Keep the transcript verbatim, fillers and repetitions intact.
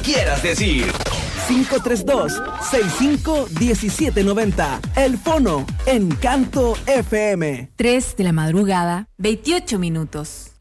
quieras decir. cinco tres dos, seis cinco uno siete nueve cero. El Fono, Encanto F M. tres de la madrugada, veintiocho minutos.